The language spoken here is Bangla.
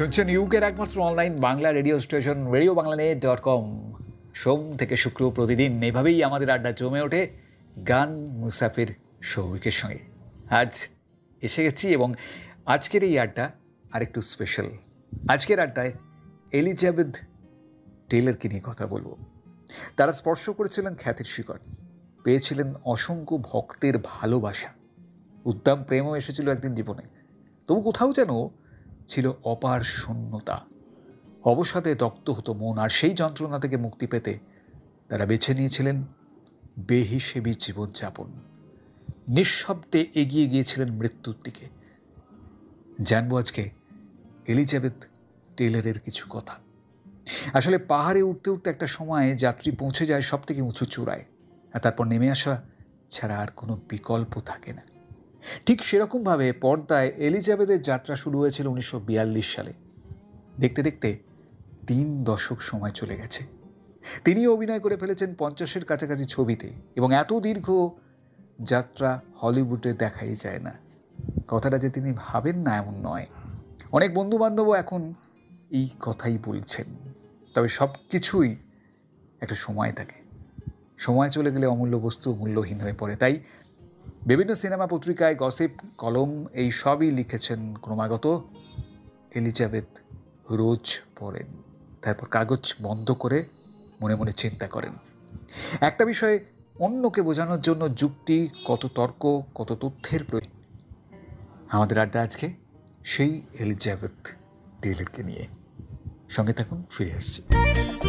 শুনছেন ইউকের একমাত্র online Bangla radio station RadioBanglaNet.com। সোম থেকে শুক্র প্রতিদিন এভাবেই আমাদের আড্ডা জমে ওঠে গান মুসাফির সৌভিকের সঙ্গে। আজ এসে গেছি এবং আজকের এই আড্ডা আরেকটু স্পেশাল। আজকের আড্ডায় এলিজাবেথ টেলরকে নিয়ে কথা বলবো। তারা স্পর্শ করেছিলেন খ্যাতির শিখর, পেয়েছিলেন অসংখ্য ভক্তের ভালোবাসা, উদ্দাম প্রেমও এসেছিল একদিন জীবনে। তবু কোথাও যেন ছিল অপার শূন্যতা, অবসাদে দগ্ধ হতো মন। আর সেই যন্ত্রণা থেকে মুক্তি পেতে তারা বেছে নিয়েছিলেন বেহিসেবী জীবনযাপন, নিঃশব্দে এগিয়ে গিয়েছিলেন মৃত্যুর দিকে। জানবো আজকে এলিজাবেথ টেলরের কিছু কথা। আসলে পাহাড়ে উঠতে উঠতে একটা সময়ে যাত্রী পৌঁছে যায় সব থেকে উঁচু চূড়ায়, আর তারপর নেমে আসা ছাড়া আর কোনো বিকল্প থাকে না। ঠিক সেরকমভাবে পর্দায় এলিজাবেথের যাত্রা শুরু হয়েছিল 1942 সালে। দেখতে দেখতে 3 দশক সময় চলে গেছে। তিনি অভিনয় করে ফেলেছেন 50-এর কাছাকাছি ছবিতে, এবং এত দীর্ঘ যাত্রা হলিউডে দেখাই যায় না। কথাটা যে তিনি ভাবেন না এমন নয়। অনেক বন্ধু বান্ধবও এখন এই কথাই বলছেন। তবে সব কিছুই একটা সময় থাকে, সময় চলে গেলে অমূল্য বস্তু মূল্যহীন হয়ে পড়ে। তাই বিভিন্ন সিনেমা, পত্রিকায়, গসিপ কলম এই সবই লিখেছেন ক্রমাগত এলিজাবেথ রোজ পড়েন, তারপর কাগজ বন্ধ করে মনে মনে চিন্তা করেন। একটা বিষয়ে অন্যকে বোঝানোর জন্য যুক্তি, কত তর্ক, কত তথ্যের প্রয়োজন। আমাদের আড্ডা আজকে সেই এলিজাবেথ টেলরকে নিয়ে। সঙ্গে থাকুন, ফিরে আসছি।